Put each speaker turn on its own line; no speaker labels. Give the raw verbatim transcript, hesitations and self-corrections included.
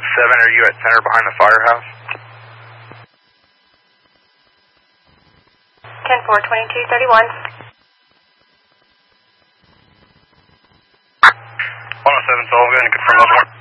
seven, are you at center behind the firehouse?
ten four, twenty-two thirty-one.
one oh seven, so I'm going to confirm level one.